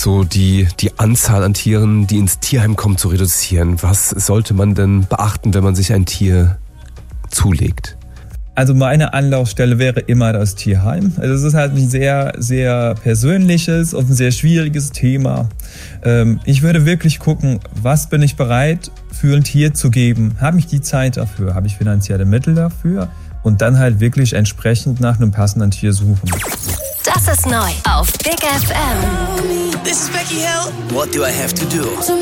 so die Anzahl an Tieren, die ins Tierheim kommen, zu reduzieren? Was sollte man denn beachten, wenn man sich ein Tier zulegt? Also meine Anlaufstelle wäre immer das Tierheim. Also es ist halt ein sehr, sehr persönliches und ein sehr schwieriges Thema. Ich würde wirklich gucken, was bin ich bereit für ein Tier zu geben? Habe ich die Zeit dafür? Habe ich finanzielle Mittel dafür? Und dann halt wirklich entsprechend nach einem passenden Tier suchen. Das ist neu auf Big FM. This is Becky Hill. What do I have to do?